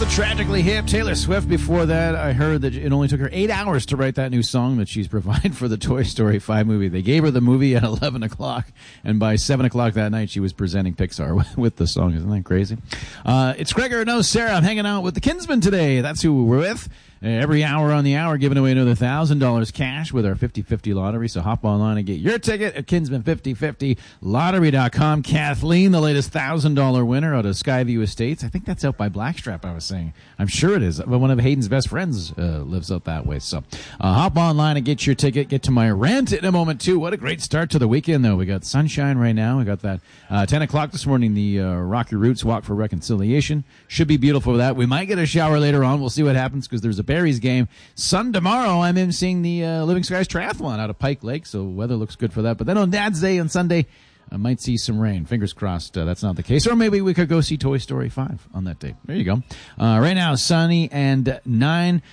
the Tragically Hip. Taylor Swift, before that, I heard that it only took her 8 hours to write that new song that she's provided for the Toy Story 5 movie. They gave her the movie at 11 o'clock, and by 7 o'clock that night, she was presenting Pixar with the song. Isn't that crazy? It's Gregor, no Sarah. I'm hanging out with the Kinsmen today. That's who we're with. Every hour on the hour, giving away another $1,000 cash with our 50/50 lottery. So hop online and get your ticket at Kinsman5050lottery.com. Kathleen, the latest $1,000 winner out of Skyview Estates. I think that's out by Blackstrap, I was saying. I'm sure it is. But one of Hayden's best friends lives out that way. So hop online and get your ticket. Get to my rant in a moment, too. What a great start to the weekend, though. We got sunshine right now. We got that 10 o'clock this morning, the Rocky Roots Walk for Reconciliation. Should be beautiful with that. We might get a shower later on. We'll see what happens because there's a Barry's game. Sun tomorrow, I'm in seeing the Living Skies Triathlon out of Pike Lake, so weather looks good for that. But then on Dad's Day on Sunday, I might see some rain. Fingers crossed that's not the case. Or maybe we could go see Toy Story 5 on that day. There you go. Right now, sunny and 9.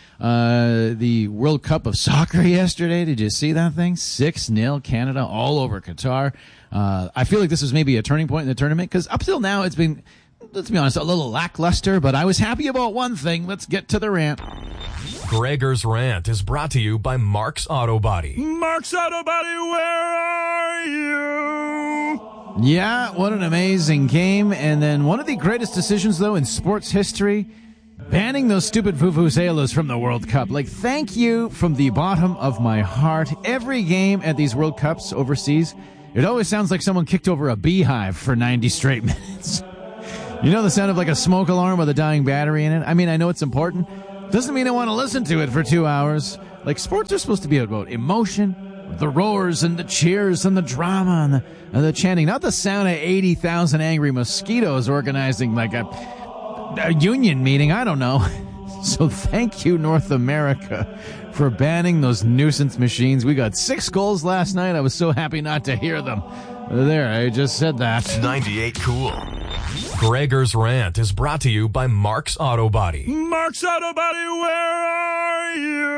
The World Cup of Soccer yesterday. Did you see that thing? 6-0 Canada all over Qatar. I feel like this is maybe a turning point in the tournament because up till now it's been, let's be honest, a little lackluster, but I was happy about one thing. Let's get to the rant. Gregor's Rant is brought to you by Mark's Auto Body. Mark's Auto Body, where are you? Yeah, what an amazing game. And then one of the greatest decisions, though, in sports history, banning those stupid vuvuzelas from the World Cup. Like, thank you from the bottom of my heart. Every game at these World Cups overseas, it always sounds like someone kicked over a beehive for 90 straight minutes. You know the sound of like a smoke alarm with a dying battery in it? I mean, I know it's important. Doesn't mean I want to listen to it for 2 hours. Like, sports are supposed to be about emotion, the roars and the cheers and the drama and the chanting, not the sound of 80,000 angry mosquitoes organizing like a union meeting. I don't know. So thank you, North America, for banning those nuisance machines. We got 6 goals last night. I was so happy not to hear them. There, I just said that. 98 Cool. Gregor's Rant is brought to you by Mark's Auto Body. Mark's Auto Body, where are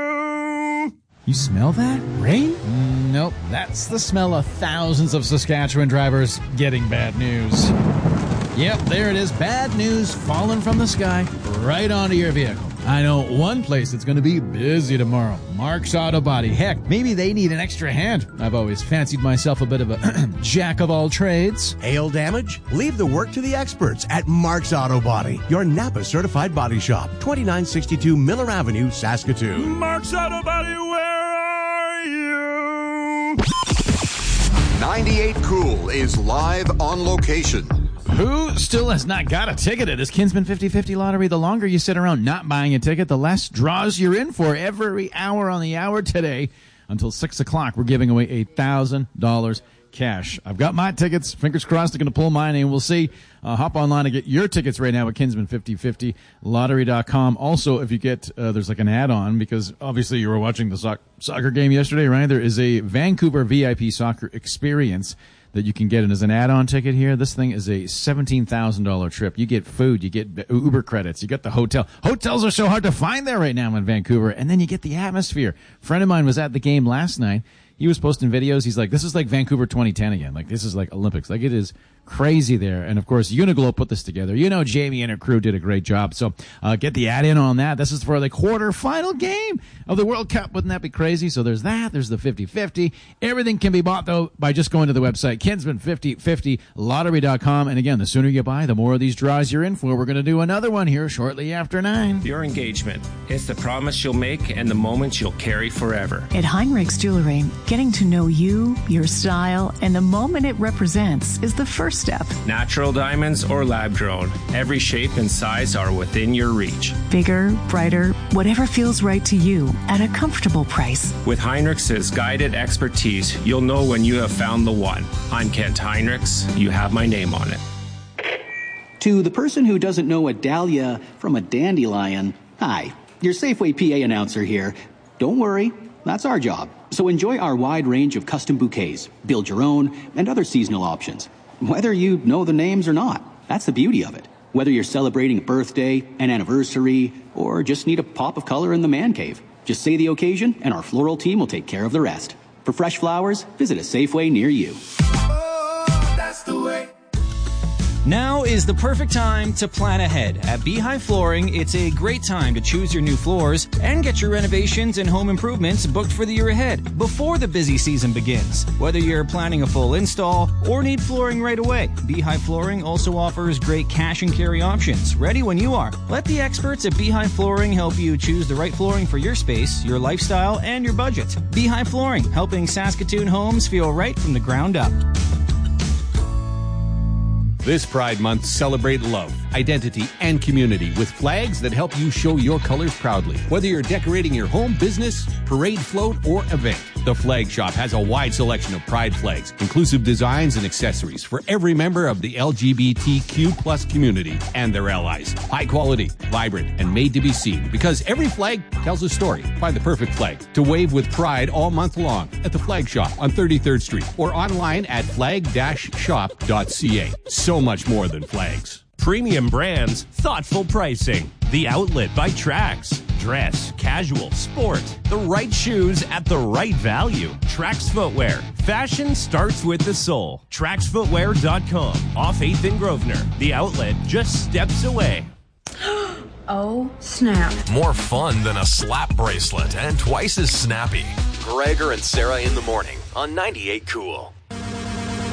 you? You smell that? Rain? Nope. That's the smell of thousands of Saskatchewan drivers getting bad news. Yep, there it is. Bad news falling from the sky right onto your vehicle. I know one place that's going to be busy tomorrow. Mark's Auto Body. Heck, maybe they need an extra hand. I've always fancied myself a bit of a jack of all trades. Hail damage? Leave the work to the experts at Mark's Auto Body, your Napa certified body shop, 2962 Miller Avenue, Saskatoon. Mark's Auto Body, where are you? 98 Cool is live on location. Who still has not got a ticket at this Kinsman 50/50 lottery? The longer you sit around not buying a ticket, the less draws you're in for. Every hour on the hour today until 6 o'clock, we're giving away $1,000 cash. I've got my tickets. Fingers crossed they're going to pull my name. We'll see. Hop online and get your tickets right now at Kinsman5050lottery.com. Also, if you get, there's like an add-on because obviously you were watching the soccer game yesterday, right? There is a Vancouver VIP soccer experience that you can get as an add-on ticket here. This thing is a $17,000 trip. You get food, you get Uber credits, you get the hotel. Hotels are so hard to find there right now in Vancouver. And then you get the atmosphere. A friend of mine was at the game last night. He was posting videos. He's like, this is like Vancouver 2010 again. Like, this is like Olympics. Like, it is crazy there. And, of course, Uniglow put this together. You know, Jamie and her crew did a great job. So get the add-in on that. This is for the quarterfinal game of the World Cup. Wouldn't that be crazy? So there's that. There's the 50/50. Everything can be bought, though, by just going to the website, Kinsman5050lottery.com. And, again, the sooner you buy, the more of these draws you're in for. We're going to do another one here shortly after 9. Your engagement. It's the promise you'll make and the moments you'll carry forever. At Heinrich's Jewelry, getting to know you, your style, and the moment it represents is the first step. Natural diamonds or lab grown, every shape and size are within your reach. Bigger, brighter, whatever feels right to you at a comfortable price. With Heinrich's guided expertise, you'll know when you have found the one. I'm Kent Heinrichs. You have my name on it. To the person who doesn't know a dahlia from a dandelion, hi, your Safeway PA announcer here. Don't worry, that's our job. So enjoy our wide range of custom bouquets, build your own, and other seasonal options. Whether you know the names or not, that's the beauty of it. Whether you're celebrating a birthday, an anniversary, or just need a pop of color in the man cave, just say the occasion and our floral team will take care of the rest. For fresh flowers, visit a Safeway near you. Oh, that's the way. Now is the perfect time to plan ahead. At Beehive Flooring, it's a great time to choose your new floors and get your renovations and home improvements booked for the year ahead before the busy season begins. Whether you're planning a full install or need flooring right away, Beehive Flooring also offers great cash and carry options. Ready when you are. Let the experts at Beehive Flooring help you choose the right flooring for your space, your lifestyle, and your budget. Beehive Flooring, helping Saskatoon homes feel right from the ground up. This Pride Month, celebrate love, identity, and community with flags that help you show your colors proudly. Whether you're decorating your home, business, parade, float, or event, the Flag Shop has a wide selection of Pride flags, inclusive designs and accessories for every member of the LGBTQ+ community and their allies. High quality, vibrant, and made to be seen, because every flag tells a story. Find the perfect flag to wave with pride all month long at the Flag Shop on 33rd Street or online at flag-shop.ca. So much more than flags. Premium brands, thoughtful pricing. The Outlet by Trax. Dress, casual, sport. The right shoes at the right value. Trax Footwear. Fashion starts with the soul. TraxFootwear.com. Off 8th and Grosvenor. The Outlet, just steps away. Oh, snap. More fun than a slap bracelet and twice as snappy. Gregor and Sarah in the morning on 98 Cool.